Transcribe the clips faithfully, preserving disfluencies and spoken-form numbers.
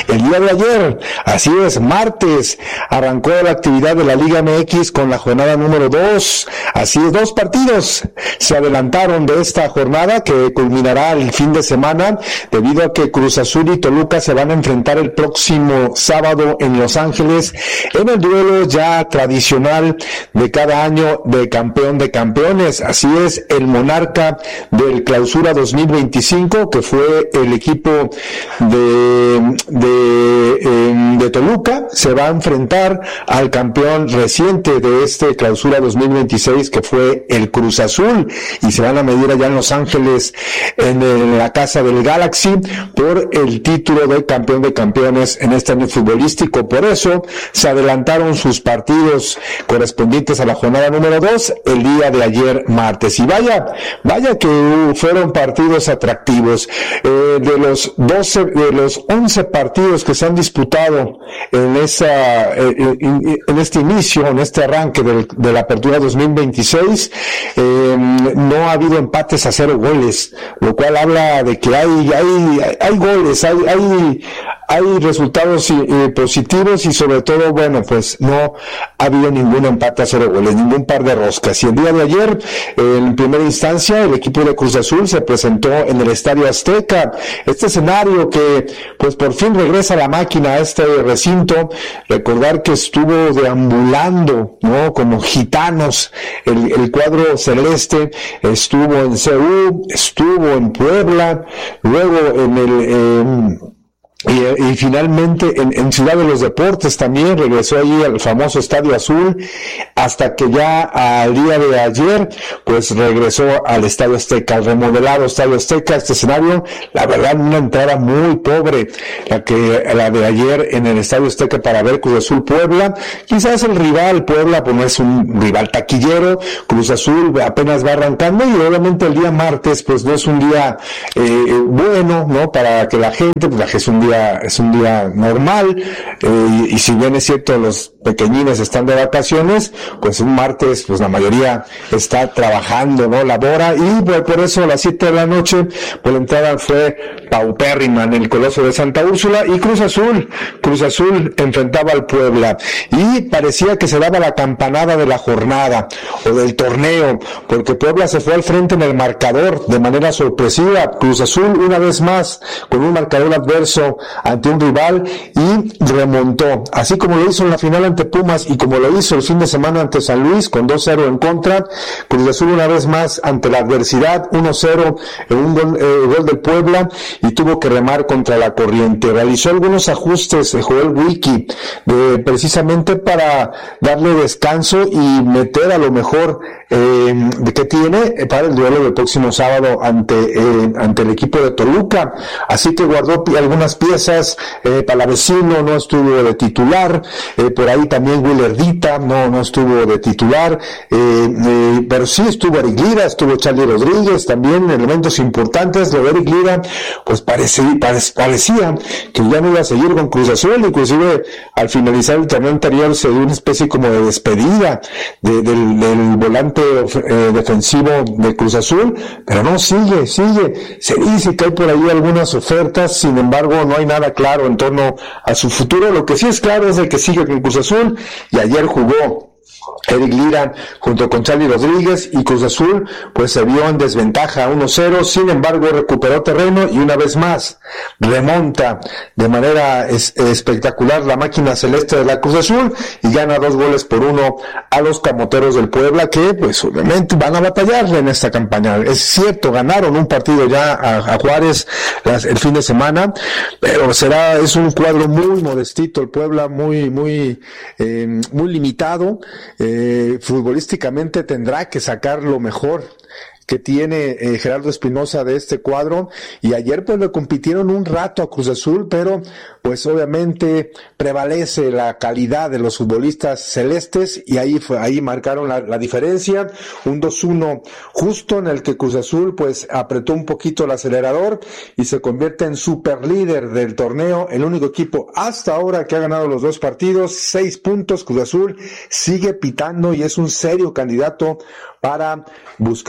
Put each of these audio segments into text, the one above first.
el día de ayer. Así es, martes, arrancó la actividad de la Liga M X con la jornada número dos. Así es, dos partidos se adelantaron de esta jornada que culminará el fin de semana, debido a que Cruz Azul y Toluca se van a enfrentar el próximo sábado en Los Ángeles en el duelo ya tradicional de cada año de campeón de campeones. Así es, el monarca del Clausura dos mil veinticinco, que fue el equipo de de, eh, de Toluca, se va a enfrentar al campeón reciente de este Clausura dos mil veintiséis, que fue el Cruz Azul, y se van a medir allá en Los Ángeles en, en la casa del Galaxy por el título de campeón de campeones en este año futbolístico. Por eso se adelantaron sus partidos correspondientes a la jornada número dos el día de ayer martes, y vaya, vaya que fueron partidos atractivos. Eh, de los doce, de los once partidos que se han disputado en esa, eh, en, en este inicio, en este arranque del, de la apertura dos mil veintiséis, eh, no ha habido empates a cero goles, lo cual habla de que hay, hay, hay goles, hay, hay, hay resultados eh, positivos, y sobre todo, bueno, pues no ha habido ningún empate a cero goles, ningún par de roscas. Y el día de ayer, eh, en primera instancia, el equipo de Cruz Azul se presentó en el Estadio Azteca, este escenario que, pues por fin regresa la máquina a este recinto. Recordar que estuvo deambulando, ¿no?, como gitanos, el, el cuadro celeste. Estuvo en C U, estuvo en Puebla, luego en el... Eh, Y, y finalmente en, en Ciudad de los Deportes también regresó allí al famoso Estadio Azul, hasta que ya al día de ayer pues regresó al Estadio Azteca, al remodelado Estadio Azteca. Este escenario, la verdad, una entrada muy pobre, la que la de ayer en el Estadio Azteca para ver Cruz Azul Puebla. Quizás el rival Puebla pues no es un rival taquillero, Cruz Azul apenas va arrancando, y obviamente el día martes pues no es un día eh, bueno, ¿no?, para que la gente, pues la que es un día es un día normal, eh, y, y si bien es cierto los pequeñines están de vacaciones, pues un martes pues la mayoría está trabajando, ¿no?, labora, y pues, por eso a las siete de la noche pues la entrada fue paupérrima en el Coloso de Santa Úrsula. Y Cruz Azul, Cruz Azul enfrentaba al Puebla, y parecía que se daba la campanada de la jornada o del torneo, porque Puebla se fue al frente en el marcador de manera sorpresiva. Cruz Azul una vez más con un marcador adverso ante un rival, y remontó, así como lo hizo en la final ante Pumas y como lo hizo el fin de semana ante San Luis con dos cero en contra. Cruz Azul una vez más ante la adversidad, uno cero en un gol, eh, gol del Puebla, y tuvo que remar contra la corriente. Realizó algunos ajustes de Joel Wiki, de, precisamente para darle descanso y meter a lo mejor eh, de que tiene para el duelo del próximo sábado ante eh, ante el equipo de Toluca. Así que guardó algunas piezas. eh, Palavecino no estuvo de titular, eh, por ahí también Willardita no no estuvo de titular, eh, eh, pero sí estuvo Eric Lira, estuvo Charlie Rodríguez, también elementos importantes. Lo de Eric Lira pues parecía, parecía que ya no iba a seguir con Cruz Azul, inclusive al finalizar el torneo anterior se dio una especie como de despedida de, del, del volante eh, defensivo de Cruz Azul, pero no, sigue, sigue, se dice que hay por ahí algunas ofertas, sin embargo no hay nada claro en torno a su futuro. Lo que sí es claro es de que sigue con Cruz Azul, y ayer jugó Eric Lira junto con Charlie Rodríguez, y Cruz Azul pues se vio en desventaja uno cero, sin embargo recuperó terreno y una vez más remonta de manera es, espectacular la máquina celeste de la Cruz Azul, y gana dos goles por uno a los Camoteros del Puebla, que pues obviamente van a batallar en esta campaña. Es cierto, ganaron un partido ya a, a Juárez las, el fin de semana, pero será, es un cuadro muy modestito el Puebla, muy, muy, eh, muy limitado. Eh, futbolísticamente tendrá que sacar lo mejor que tiene eh, Gerardo Espinosa de este cuadro, y ayer pues le compitieron un rato a Cruz Azul, pero pues obviamente prevalece la calidad de los futbolistas celestes, y ahí fue, ahí marcaron la, la diferencia, un dos uno justo en el que Cruz Azul pues apretó un poquito el acelerador y se convierte en super líder del torneo, el único equipo hasta ahora que ha ganado los dos partidos, seis puntos. Cruz Azul sigue pitando y es un serio candidato para buscar el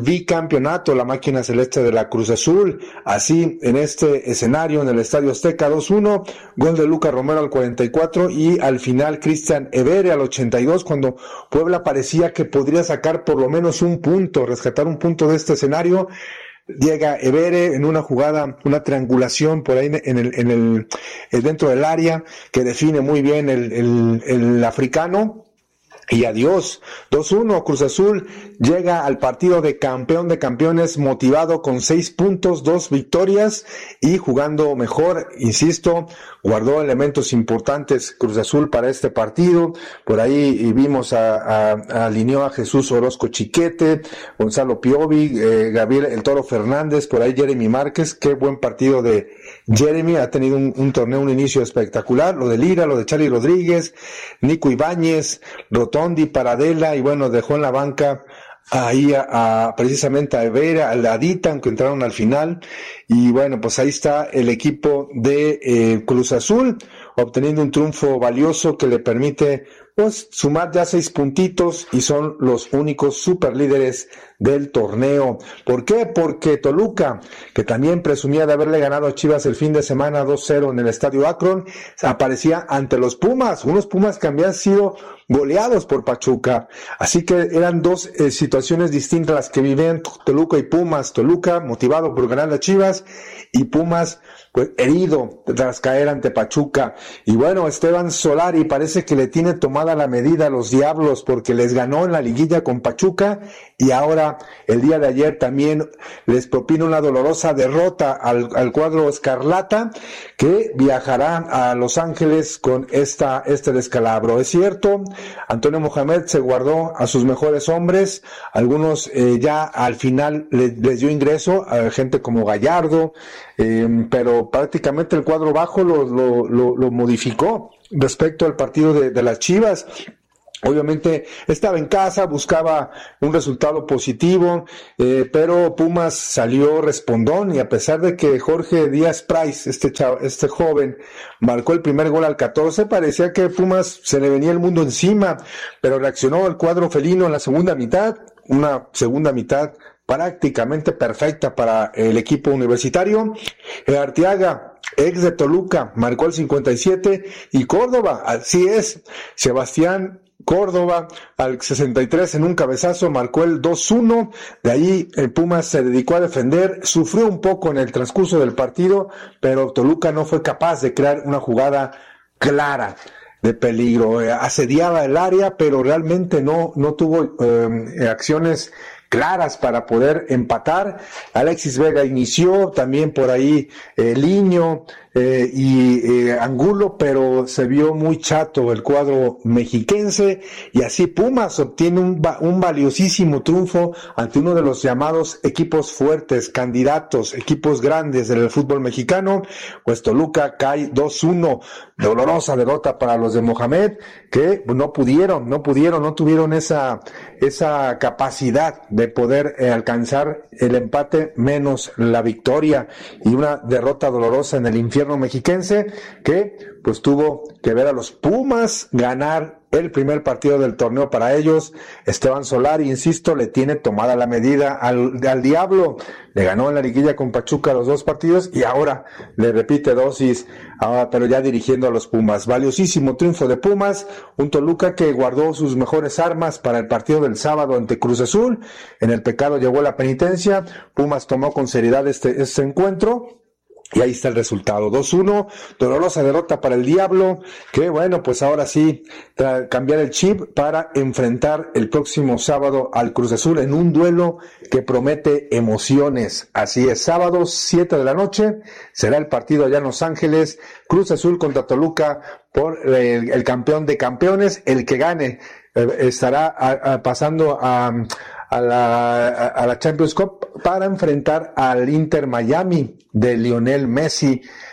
bicampeonato, la máquina celeste de la Cruz Azul. Así, en este escenario, en el Estadio Azteca, dos uno, gol de Lucas Romero al cuarenta y cuatro y al final Cristian Evere al ochenta y dos, cuando Puebla parecía que podría sacar por lo menos un punto, rescatar un punto de este escenario. Llega Evere en una jugada, una triangulación por ahí en el, en el, el dentro del área, que define muy bien el, el, el africano. Y adiós, dos uno, Cruz Azul llega al partido de campeón de campeones motivado con seis puntos, dos victorias y jugando mejor, insisto, guardó elementos importantes Cruz Azul para este partido. Por ahí vimos a, a, a alineó a Jesús Orozco Chiquete, Gonzalo Piovi, eh, Gabriel El Toro Fernández, por ahí Jeremy Márquez. Qué buen partido de Jeremy, ha tenido un, un torneo, un inicio espectacular, lo de Lira, lo de Charly Rodríguez, Nico Ibáñez, Rotondi, Paradela, y bueno, dejó en la banca ahí a, a precisamente a Evera, a Ladita, aunque entraron al final. Y bueno, pues ahí está el equipo de eh, Cruz Azul, obteniendo un triunfo valioso que le permite pues sumar ya seis puntitos y son los únicos superlíderes del torneo. ¿Por qué? Porque Toluca, que también presumía de haberle ganado a Chivas el fin de semana dos cero en el Estadio Akron, aparecía ante los Pumas, unos Pumas que habían sido goleados por Pachuca. Así que eran dos eh, situaciones distintas las que vivían Toluca y Pumas. Toluca motivado por ganar a Chivas y Pumas pues herido tras caer ante Pachuca. Y bueno, Esteban Solari parece que le tiene tomada la medida a los Diablos, porque les ganó en la liguilla con Pachuca y ahora el día de ayer también les propina una dolorosa derrota al, al cuadro escarlata, que viajará a Los Ángeles con esta este descalabro. Es cierto, Antonio Mohamed se guardó a sus mejores hombres, algunos eh, ya al final les, les dio ingreso a gente como Gallardo, eh, pero prácticamente el cuadro bajo lo, lo, lo, lo modificó respecto al partido de, de las Chivas. Obviamente estaba en casa, buscaba un resultado positivo, eh, pero Pumas salió respondón, y a pesar de que Jorge Díaz Price, este chavo, este joven, marcó el primer gol al catorce, parecía que Pumas se le venía el mundo encima, pero reaccionó el cuadro felino en la segunda mitad, una segunda mitad prácticamente perfecta para el equipo universitario. El Arteaga, ex de Toluca, marcó el cincuenta y siete, y Córdoba, así es, Sebastián Córdoba al sesenta y tres en un cabezazo marcó el dos uno. De ahí el Pumas se dedicó a defender, sufrió un poco en el transcurso del partido, pero Toluca no fue capaz de crear una jugada clara de peligro. Asediaba el área, pero realmente no no tuvo eh, acciones claras para poder empatar. Alexis Vega inició, también por ahí eh, Liño eh, y eh, Angulo, pero se vio muy chato el cuadro mexiquense, y así Pumas obtiene un, un valiosísimo triunfo ante uno de los llamados equipos fuertes, candidatos, equipos grandes del fútbol mexicano. Pues Toluca cae dos uno, dolorosa derrota para los de Mohamed, que no pudieron, no pudieron, no tuvieron esa, esa capacidad de poder eh, alcanzar el empate menos la victoria, y una derrota dolorosa en el infierno mexiquense, que pues tuvo que ver a los Pumas ganar el primer partido del torneo para ellos. Esteban Solari, insisto, le tiene tomada la medida al, al Diablo. Le ganó en la liguilla con Pachuca los dos partidos y ahora le repite dosis, ahora, pero ya dirigiendo a los Pumas. Valiosísimo triunfo de Pumas, un Toluca que guardó sus mejores armas para el partido del sábado ante Cruz Azul. En el pecado llegó la penitencia. Pumas tomó con seriedad este, este encuentro. Y ahí está el resultado, dos uno, dolorosa derrota para el Diablo, que bueno, pues ahora sí, tra- cambiar el chip para enfrentar el próximo sábado al Cruz Azul en un duelo que promete emociones. Así es, sábado, siete de la noche, será el partido allá en Los Ángeles, Cruz Azul contra Toluca por el, el campeón de campeones. El que gane eh, estará a, a, pasando a... a la, a la Champions Cup para enfrentar al Inter Miami de Lionel Messi.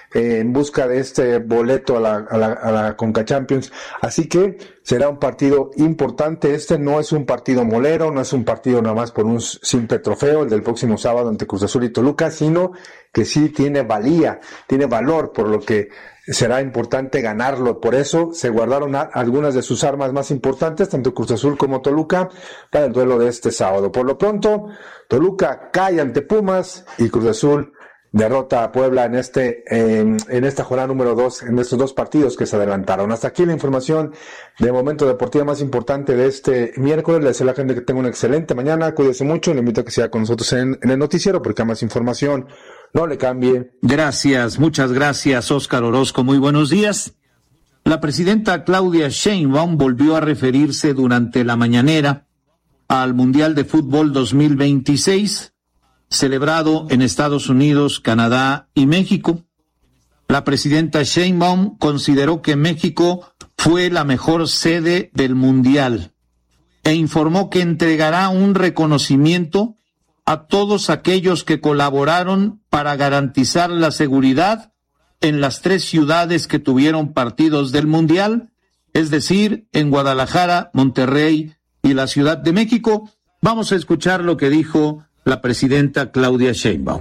eh, en busca de este boleto a la, a la, a la Conca Champions. Así que será un partido importante. Este no es un partido molero, no es un partido nada más por un simple trofeo, el del próximo sábado ante Cruz Azul y Toluca, sino que sí tiene valía, tiene valor, por lo que será importante ganarlo. Por eso se guardaron a, algunas de sus armas más importantes, tanto Cruz Azul como Toluca, para el duelo de este sábado. Por lo pronto, Toluca cae ante Pumas y Cruz Azul derrota a Puebla en este eh, en esta jornada número dos, en estos dos partidos que se adelantaron. Hasta aquí la información de momento deportiva más importante de este miércoles. Le deseo a la gente que tenga una excelente mañana, cuídese mucho, le invito a que siga con nosotros en, en el noticiero, porque hay más información. No le cambie. Gracias, muchas gracias, Óscar Orozco. Muy buenos días. La presidenta Claudia Sheinbaum volvió a referirse durante la mañanera al Mundial de Fútbol dos mil veintiséis, celebrado en Estados Unidos, Canadá y México. La presidenta Sheinbaum consideró que México fue la mejor sede del Mundial e informó que entregará un reconocimiento a todos aquellos que colaboraron para garantizar la seguridad en las tres ciudades que tuvieron partidos del Mundial, es decir, en Guadalajara, Monterrey y la Ciudad de México. Vamos a escuchar lo que dijo la presidenta Claudia Sheinbaum.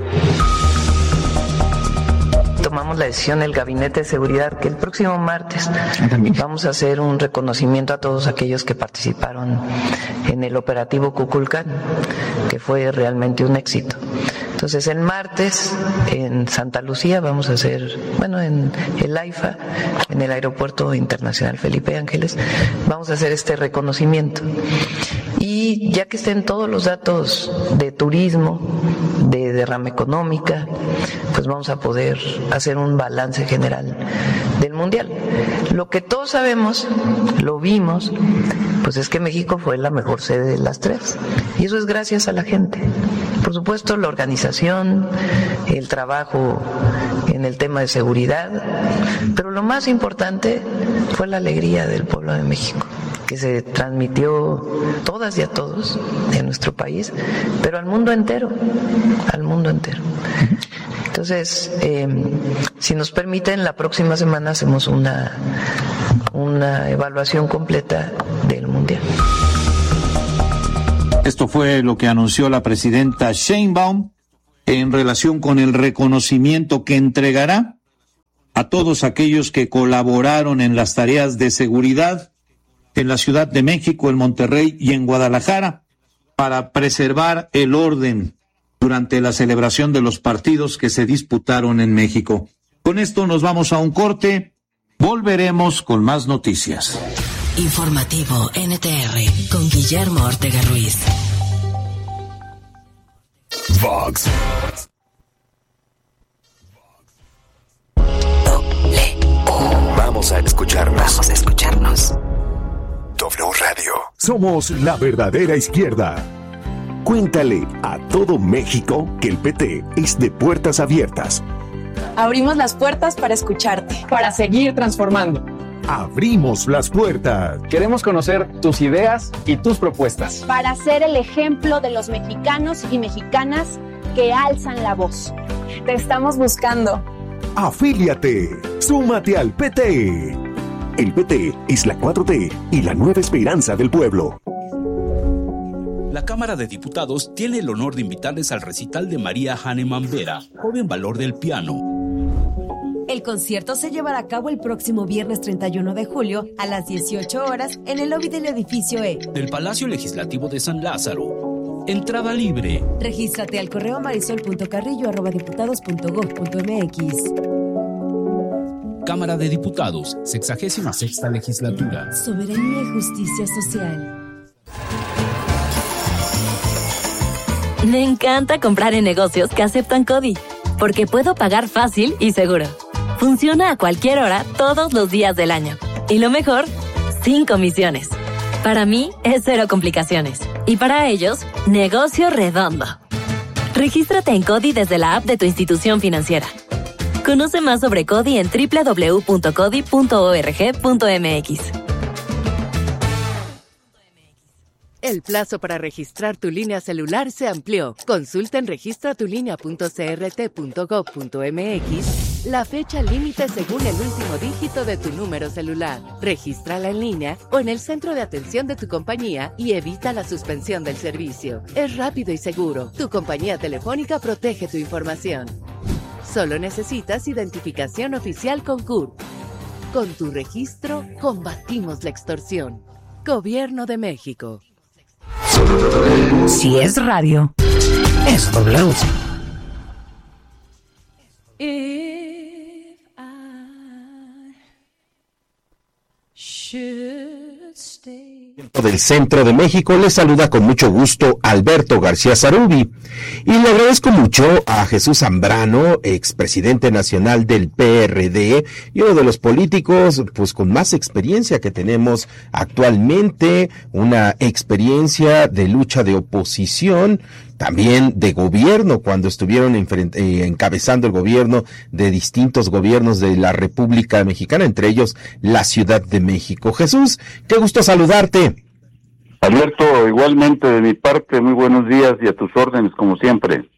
Tomamos la decisión del Gabinete de Seguridad que el próximo martes vamos a hacer un reconocimiento a todos aquellos que participaron en el operativo Kukulcán, que fue realmente un éxito. Entonces el martes en Santa Lucía vamos a hacer, bueno, en el AIFA, en el Aeropuerto Internacional Felipe Ángeles, vamos a hacer este reconocimiento. Y ya que estén todos los datos de turismo, de derrama económica, pues vamos a poder hacer un balance general del Mundial. Lo que todos sabemos, lo vimos, pues es que México fue la mejor sede de las tres. Y eso es gracias a la gente. Por supuesto, la organización, el trabajo en el tema de seguridad, pero lo más importante fue la alegría del pueblo de México, que se transmitió todas y a todos en nuestro país, pero al mundo entero, al mundo entero. Entonces, eh, si nos permiten, la próxima semana hacemos una, una evaluación completa del Mundial. Esto fue lo que anunció la presidenta Sheinbaum en relación con el reconocimiento que entregará a todos aquellos que colaboraron en las tareas de seguridad en la Ciudad de México, en Monterrey y en Guadalajara para preservar el orden durante la celebración de los partidos que se disputaron en México. Con esto nos vamos a un corte. Volveremos con más noticias. Informativo N T R con Guillermo Ortega Ruiz. Vox. Doble U. Vamos a escucharnos. Vamos a escucharnos. W Radio. Somos la verdadera izquierda. Cuéntale a todo México que el P T es de puertas abiertas. Abrimos las puertas para escucharte, para seguir transformando. Abrimos las puertas. Queremos conocer tus ideas y tus propuestas. Para ser el ejemplo de los mexicanos y mexicanas que alzan la voz. Te estamos buscando. Afíliate. Súmate al P T. El P T es la cuatro T y la nueva esperanza del pueblo. La Cámara de Diputados tiene el honor de invitarles al recital de María Hahnemann Vera, Joven Valor del Piano. El concierto se llevará a cabo el próximo viernes treinta y uno de julio a las dieciocho horas en el lobby del edificio E del Palacio Legislativo de San Lázaro. Entrada libre. Regístrate al correo marisol.carrillo arroba diputados punto gob punto mx. Cámara de Diputados, sexagésima sexta legislatura. Soberanía y justicia social. Me encanta comprar en negocios que aceptan CODI, porque puedo pagar fácil y seguro. Funciona a cualquier hora, todos los días del año. Y lo mejor, sin comisiones. Para mí, es cero complicaciones. Y para ellos, negocio redondo. Regístrate en CODI desde la app de tu institución financiera. Conoce más sobre CODI en doble u doble u doble u punto codi punto org punto mx. El plazo para registrar tu línea celular se amplió. Consulta en registra tu línea punto c r t punto gov punto m x la fecha límite según el último dígito de tu número celular. Regístrala en línea o en el centro de atención de tu compañía y evita la suspensión del servicio. Es rápido y seguro. Tu compañía telefónica protege tu información. Solo necesitas identificación oficial con C U R P. Con tu registro, combatimos la extorsión. Gobierno de México. Si es radio, es W. If I should stay. Del centro de México les saluda con mucho gusto Alberto García Zarubi y le agradezco mucho a Jesús Zambrano, expresidente nacional del P R D y uno de los políticos pues con más experiencia que tenemos actualmente, una experiencia de lucha de oposición, también de gobierno cuando estuvieron enfrent- eh, encabezando el gobierno de distintos gobiernos de la República Mexicana, entre ellos la Ciudad de México. Jesús, qué gusto saludarte. Alberto, igualmente de mi parte, muy buenos días y a tus órdenes como siempre.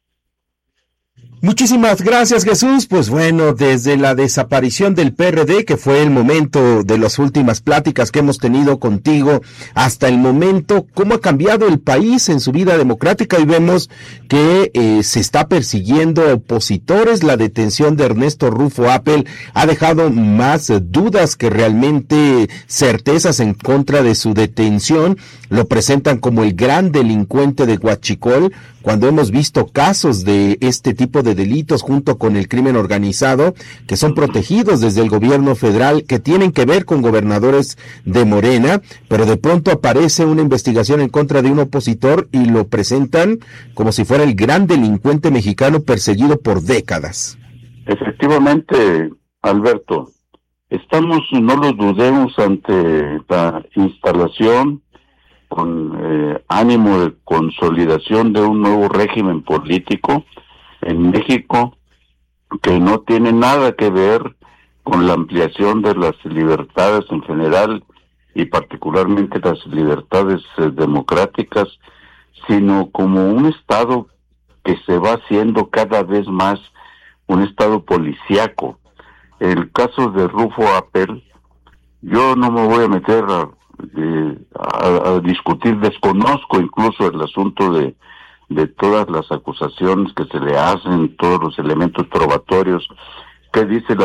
Muchísimas gracias, Jesús. Pues bueno, desde la desaparición del P R D, que fue el momento de las últimas pláticas que hemos tenido contigo, hasta el momento, ¿cómo ha cambiado el país en su vida democrática? Y vemos que eh, se está persiguiendo a opositores. La detención de Ernesto Rufo Appel ha dejado más eh, dudas que realmente certezas en contra de su detención. Lo presentan como el gran delincuente de Huachicol, cuando hemos visto casos de este tipo de delitos junto con el crimen organizado que son protegidos desde el gobierno federal, que tienen que ver con gobernadores de Morena, pero de pronto aparece una investigación en contra de un opositor y lo presentan como si fuera el gran delincuente mexicano perseguido por décadas. Efectivamente, Alberto, estamos, no lo dudemos, ante la instalación con eh, ánimo de consolidación de un nuevo régimen político en México que no tiene nada que ver con la ampliación de las libertades en general y particularmente las libertades eh, democráticas, sino como un Estado que se va haciendo cada vez más un Estado policíaco. El caso de Rufo Appel, yo no me voy a meter a De, a, a discutir, desconozco incluso el asunto de, de todas las acusaciones que se le hacen, todos los elementos probatorios que dice la